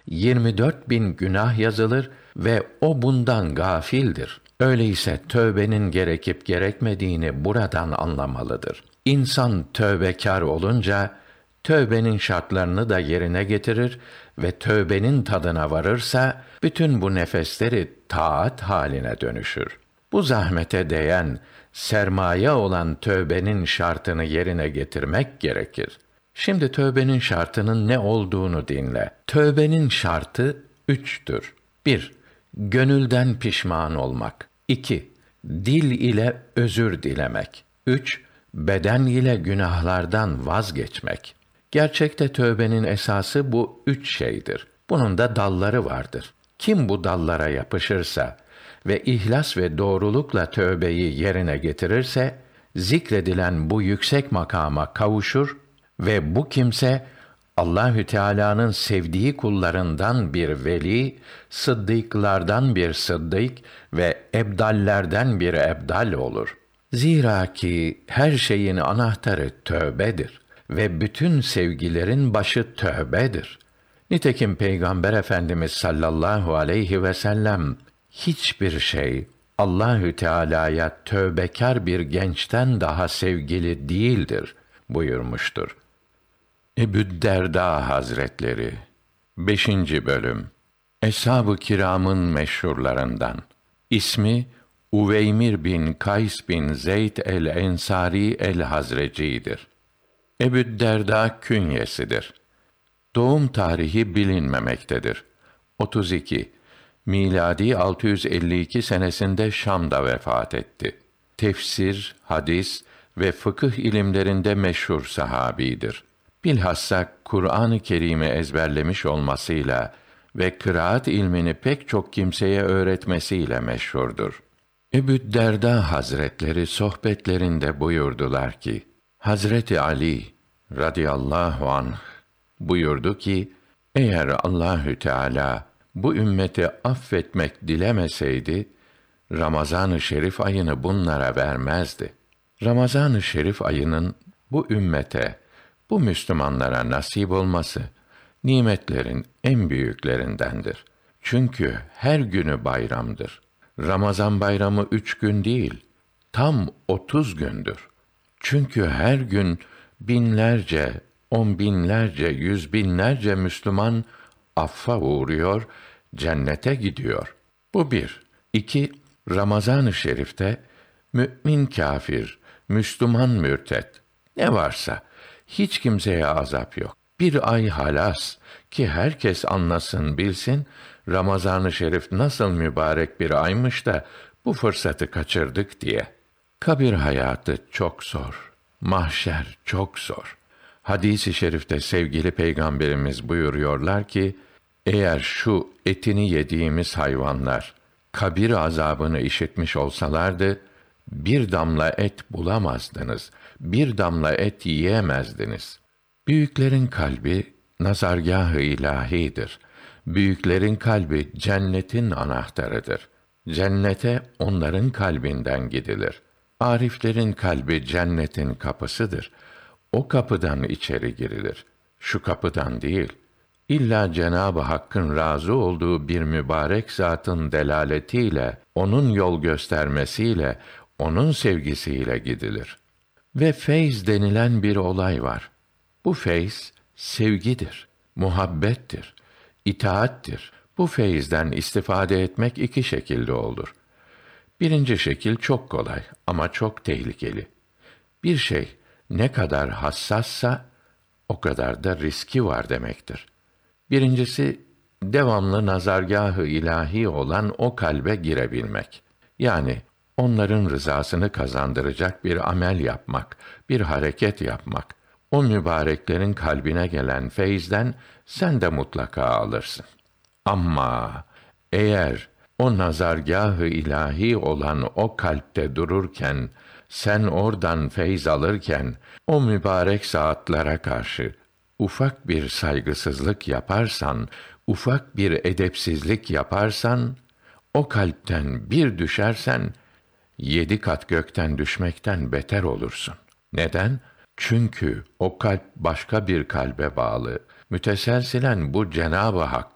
24.000 günah yazılır ve o bundan gafildir. Öyleyse tövbenin gerekip gerekmediğini buradan anlamalıdır. İnsan tövbekâr olunca, tövbenin şartlarını da yerine getirir ve tövbenin tadına varırsa, bütün bu nefesleri taat haline dönüşür. Bu zahmete değen, sermaye olan tövbenin şartını yerine getirmek gerekir. Şimdi tövbenin şartının ne olduğunu dinle. Tövbenin şartı üçtür. 1. Gönülden pişman olmak. 2. Dil ile özür dilemek. 3. Beden ile günahlardan vazgeçmek. Gerçekte tövbenin esası bu üç şeydir. Bunun da dalları vardır. Kim bu dallara yapışırsa ve ihlas ve doğrulukla tövbeyi yerine getirirse, zikredilen bu yüksek makama kavuşur ve bu kimse Allahü Teala'nın sevdiği kullarından bir veli, sıddıklardan bir sıddık ve ebdallerden bir ebdal olur. Zira ki her şeyin anahtarı tövbedir ve bütün sevgilerin başı tövbedir. Nitekim Peygamber Efendimiz sallallahu aleyhi ve sellem hiçbir şey Allahü Teala'ya tövbekar bir gençten daha sevgili değildir buyurmuştur. Ebü'd-Derda Hazretleri 5. bölüm Eshab-ı Kiram'ın meşhurlarından. İsmi Uveymir bin Kays bin Zeyd el-Ensari el-Hazreci'dir. Ebü'd-Derda künyesidir. Doğum tarihi bilinmemektedir. 32. Miladi 652 senesinde Şam'da vefat etti. Tefsir, hadis ve fıkıh ilimlerinde meşhur sahabidir. Bilhassa Kur'an-ı Kerim'i ezberlemiş olmasıyla ve kıraat ilmini pek çok kimseye öğretmesiyle meşhurdur. Ebü'd-Derda Hazretleri sohbetlerinde buyurdular ki, Hazreti Ali radıyallahu anh buyurdu ki, eğer Allahü Teala bu ümmeti affetmek dilemeseydi, Ramazan-ı Şerif ayını bunlara vermezdi. Ramazan-ı Şerif ayının bu ümmete, bu Müslümanlara nasip olması, nimetlerin en büyüklerindendir. Çünkü her günü bayramdır. Ramazan bayramı 3 gün değil, tam 30 gündür. Çünkü her gün binlerce, on binlerce, yüz binlerce Müslüman affa uğruyor, cennete gidiyor. Bu bir. 2. Ramazan-ı Şerif'te mümin kâfir, Müslüman mürtet, ne varsa hiç kimseye azap yok. Bir ay halas ki herkes anlasın, bilsin, Ramazan-ı Şerif nasıl mübarek bir aymış da bu fırsatı kaçırdık diye. Kabir hayatı çok zor, mahşer çok zor. Hadis-i şerifte sevgili Peygamberimiz buyuruyorlar ki, eğer şu etini yediğimiz hayvanlar kabir azabını işitmiş olsalardı, bir damla et bulamazdınız, bir damla et yiyemezdiniz. Büyüklerin kalbi nazargâh-ı ilahidir. Büyüklerin kalbi cennetin anahtarıdır. Cennete onların kalbinden gidilir. Ariflerin kalbi cennetin kapısıdır. O kapıdan içeri girilir. Şu kapıdan değil. İlla Cenab-ı Hakk'ın razı olduğu bir mübarek zatın delaletiyle, onun yol göstermesiyle, onun sevgisiyle gidilir. Ve feyz denilen bir olay var. Bu feyz sevgidir, muhabbettir, itaattir. Bu feyizden istifade etmek 2 şekilde olur. Birinci şekil çok kolay ama çok tehlikeli. Bir şey ne kadar hassassa o kadar da riski var demektir. Birincisi, devamlı nazargâh-ı ilahi olan o kalbe girebilmek. Yani onların rızasını kazandıracak bir amel yapmak, bir hareket yapmak. O mübareklerin kalbine gelen feyizden sen de mutlaka alırsın. Ama eğer o nazargâh-ı ilahi olan o kalpte dururken, sen oradan feyz alırken, o mübarek saatlara karşı ufak bir saygısızlık yaparsan, ufak bir edepsizlik yaparsan, o kalpten bir düşersen, 7 kat gökten düşmekten beter olursun. Neden? Çünkü o kalp başka bir kalbe bağlı. Müteselsilen bu Cenab-ı Hak